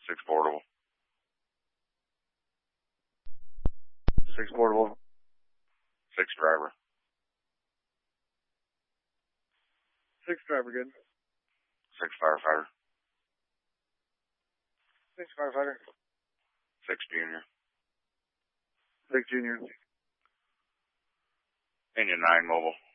6 portable. 6 portable. 6 driver. 6 driver, good. 6 firefighter. 6 firefighter. 6 junior. 6 junior. Indian 9 mobile.